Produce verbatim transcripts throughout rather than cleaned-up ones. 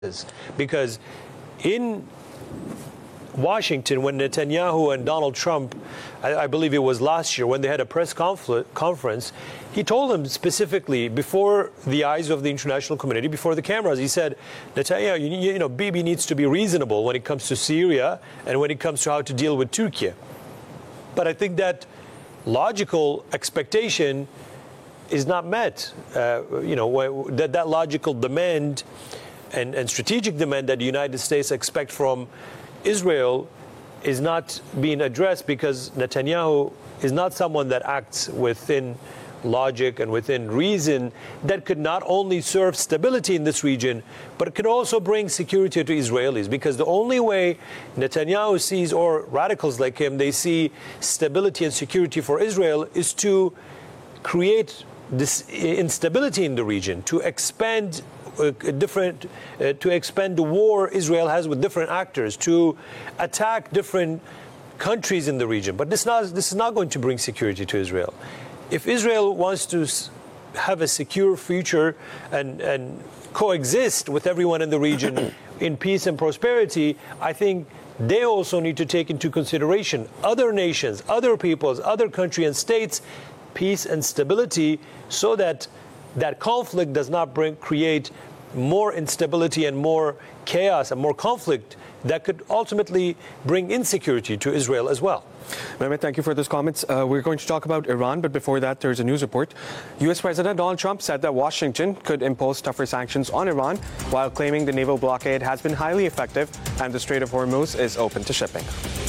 Because in Washington, when Netanyahu and Donald Trump, I, I believe it was last year, when they had a press conference, he told them specifically before the eyes of the international community, before the cameras, he said, Netanyahu, you, you know, Bibi needs to be reasonable when it comes to Syria and when it comes to how to deal with Turkey. But I think that logical expectation is not met. Uh, you know, that, that logical demand and, and strategic demand that the United States expect from Israel is not being addressed because Netanyahu is not someone that acts within logic and within reason that could not only serve stability in this region, but it could also bring security to Israelis. Because the only way Netanyahu sees, or radicals like him, they see stability and security for Israel is to create this instability in the region, to expand Uh, different, uh, to expand the war Israel has with different actors, to attack different countries in the region. But this, not, this is not going to bring security to Israel. If Israel wants to have a secure future and, and coexist with everyone in the region in peace and prosperity, I think they also need to take into consideration other nations, other peoples, other countries and states, peace and stability, so that that conflict does not bring, create more instability and more chaos and more conflict that could ultimately bring insecurity to Israel as well. Mehmet, thank you for those comments. Uh, we're going to talk about Iran, but before that, there's a news report. U S President Donald Trump said that Washington could impose tougher sanctions on Iran while claiming the naval blockade has been highly effective and the Strait of Hormuz is open to shipping.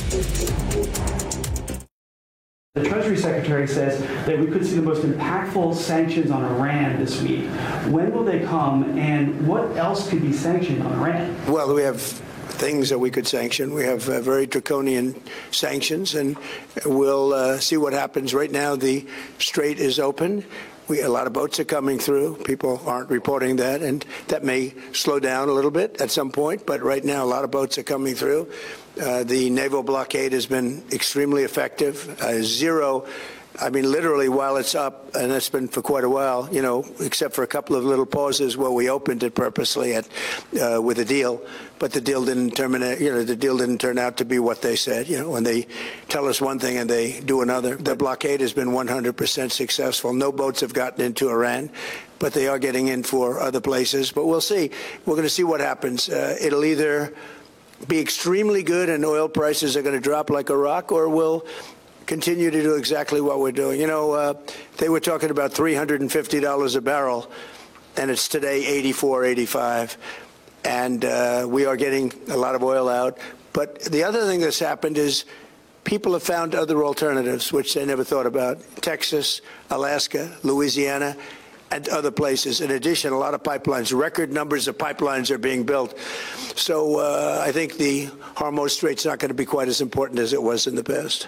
The Treasury Secretary says that we could see the most impactful sanctions on Iran this week. When will they come, and what else could be sanctioned on Iran? Well, we have things that we could sanction. We have uh, very draconian sanctions, and we'll uh, see what happens. Right now, the strait is open. We, a lot of boats are coming through. People aren't reporting that, and that may slow down a little bit at some point. But right now, a lot of boats are coming through. Uh, the naval blockade has been extremely effective. Uh, zero, I mean, literally, while it's up, and it's been for quite a while, you know, except for a couple of little pauses where we opened it purposely at, uh, with a deal, but the deal didn't terminate, you know, the deal didn't turn out to be what they said. You know, when they tell us one thing and they do another. The blockade has been one hundred percent successful. No boats have gotten into Iran, but they are getting in for other places. But we'll see. We're going to see what happens. Uh, it'll either be extremely good and oil prices are going to drop like a rock, or we'll continue to do exactly what we're doing. You know, uh, they were talking about three hundred fifty dollars a barrel, and it's today eighty-four, eighty-five, and uh, we are getting a lot of oil out. But the other thing that's happened is people have found other alternatives, which they never thought about. Texas, Alaska, Louisiana, and other places. In addition, a lot of pipelines, record numbers of pipelines are being built. So uh, I think the Hormuz Strait's not going to be quite as important as it was in the past.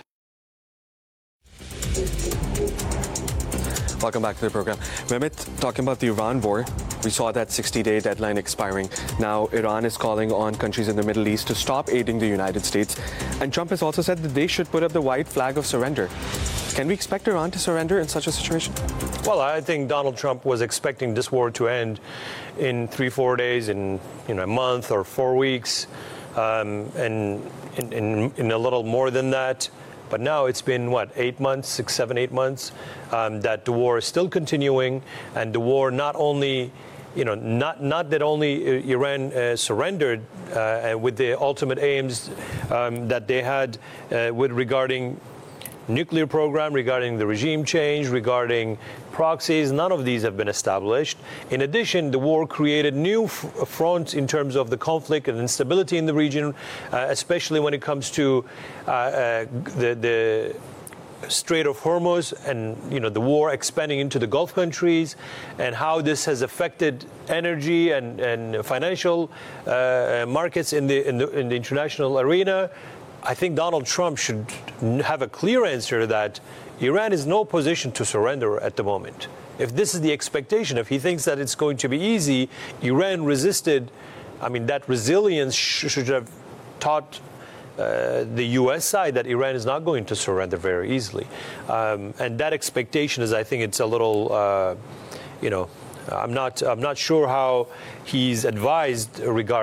Welcome back to the program. Mehmet, talking about the Iran war, we saw that sixty-day deadline expiring. Now, Iran is calling on countries in the Middle East to stop aiding the United States. And Trump has also said that they should put up the white flag of surrender. Can we expect Iran to surrender in such a situation? Well, I think Donald Trump was expecting this war to end in three, four days, in you know, a month or four weeks, um, and in, in, in a little more than that. But now it's been, what, eight months, six, seven, eight months, um, that the war is still continuing. And the war not only, you know, not, not that only Iran uh, surrendered uh, with the ultimate aims um, that they had uh, with regarding nuclear program, regarding the regime change, regarding proxies, none of these have been established. In addition, the war created new f fronts in terms of the conflict and instability in the region, uh, especially when it comes to uh, uh, the, the Strait of Hormuz and, you know, the war expanding into the Gulf countries, and how this has affected energy and, and financial uh, markets in the, in the in the international arena. I think Donald Trump should have a clear answer to that. Iran is in no position to surrender at the moment. If this is the expectation, if he thinks that it's going to be easy, Iran resisted. I mean, that resilience sh should have taught uh, the U S side that Iran is not going to surrender very easily. Um, and that expectation is, I think it's a little, uh, you know, I'm not, I'm not sure how he's advised regarding